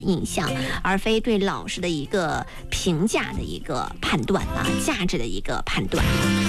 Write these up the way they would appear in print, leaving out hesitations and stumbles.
印象，而非对老师的一个评价的一个判断啊，价值的一个判断。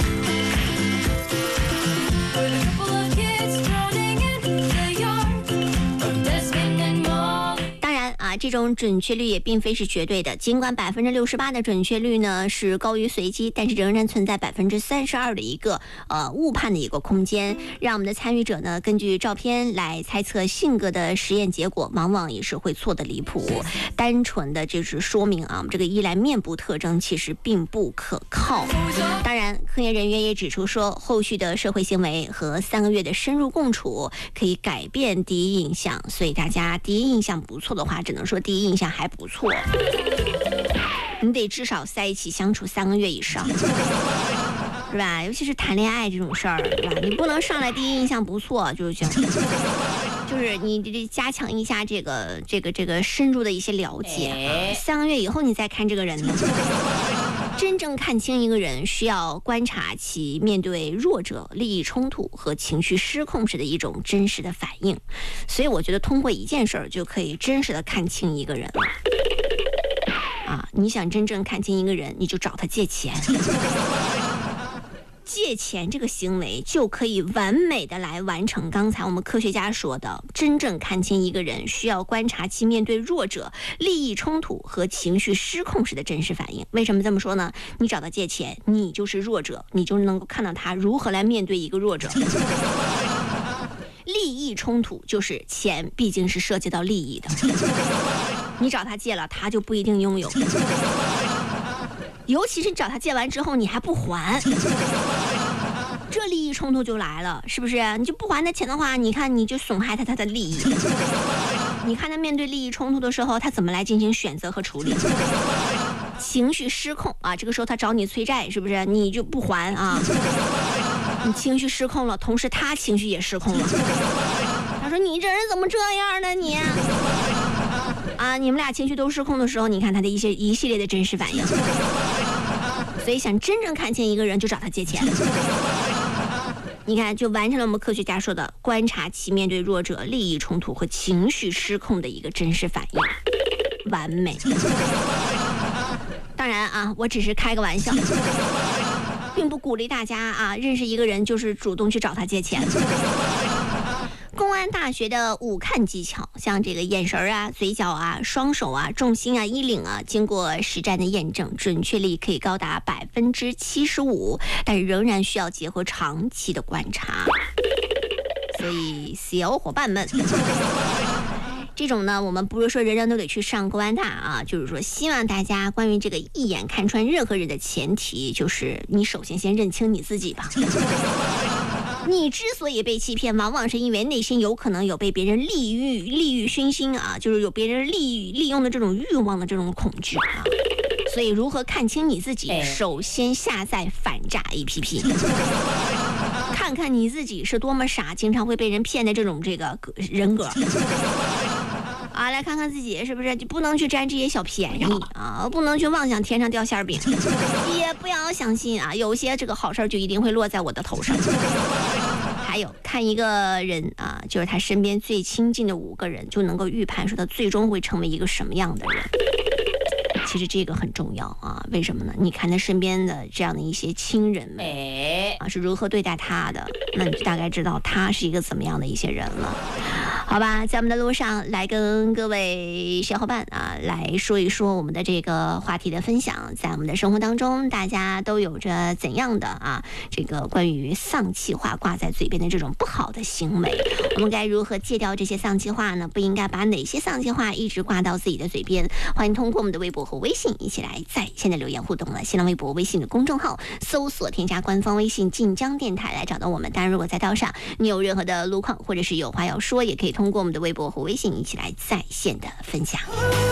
这种准确率也并非是绝对的，尽管68%的准确率呢是高于随机，但是仍然存在32%的一个误判的一个空间，让我们的参与者呢根据照片来猜测性格的实验结果，往往也是会错得离谱。单纯的就是说明啊，我们这个依赖面部特征其实并不可靠。当然，科研人员也指出说，后续的社会行为和3个月的深入共处可以改变第一印象，所以大家第一印象不错的话，只能说第一印象还不错，你得至少在一起相处3个月以上，是吧？尤其是谈恋爱这种事儿，对吧？你不能上来第一印象不错就行，就是你得加强一下这个深入的一些了解，3个月以后你再看这个人呢。真正看清一个人，需要观察其面对弱者、利益冲突和情绪失控时的一种真实的反应。所以我觉得通过一件事儿就可以真实的看清一个人了。啊，你想真正看清一个人，你就找他借钱。借钱这个行为就可以完美的来完成刚才我们科学家说的，真正看清一个人需要观察其面对弱者、利益冲突和情绪失控时的真实反应。为什么这么说呢？你找他借钱，你就是弱者，你就能够看到他如何来面对一个弱者。利益冲突就是钱毕竟是涉及到利益的，你找他借了，他就不一定拥有。尤其是你找他借完之后你还不还，这利益冲突就来了，是不是？你就不还他钱的话，你看你就损害他的利益。你看他面对利益冲突的时候，他怎么来进行选择和处理？情绪失控啊，这个时候他找你催债，是不是？你就不还啊？你情绪失控了，同时他情绪也失控了。他说：“你这人怎么这样呢？你。”啊，你们俩情绪都失控的时候，你看他的一系列的真实反应。所以想真正看清一个人，就找他借钱。你看，就完成了我们科学家说的观察其面对弱者、利益冲突和情绪失控的一个真实反应，完美。当然啊，我只是开个玩笑，并不鼓励大家啊认识一个人就是主动去找他借钱。公安大学的5看技巧，像这个眼神啊、嘴角啊、双手啊、重心啊、衣领啊，经过实战的验证，准确率可以高达75%，但是仍然需要结合长期的观察。所以小伙伴们，这种呢，我们不是说人人都得去上公安大啊，就是说希望大家关于这个一眼看穿任何人的前提，就是你首先认清你自己吧。你之所以被欺骗，往往是因为内心有可能有被别人利欲熏心啊，就是有别人利用的这种欲望的这种恐惧啊。所以如何看清你自己，首先下载反诈 APP， 看看你自己是多么傻，经常会被人骗的这个人格。啊，来看看自己是不是，就不能去占这些小便宜啊，不能去妄想天上掉馅饼，也不要相信啊，有些这个好事就一定会落在我的头上。还有看一个人啊，就是他身边最亲近的5个人，就能够预判说他最终会成为一个什么样的人。其实这个很重要啊，为什么呢？你看他身边的这样的一些亲人们啊，是如何对待他的，那你就大概知道他是一个怎么样的一些人了。好吧，在我们的路上来跟各位小伙伴啊来说一说我们的这个话题的分享。在我们的生活当中，大家都有着怎样的啊这个关于丧气话挂在嘴边的这种不好的行为？我们该如何戒掉这些丧气话呢？不应该把哪些丧气话一直挂到自己的嘴边？欢迎通过我们的微博和微信一起来在线的留言互动了。新浪微博、微信的公众号搜索添加官方微信晋江电台来找到我们。当然，如果在道上你有任何的路况或者是有话要说，也可以通过我们的微博和微信一起来在线的分享。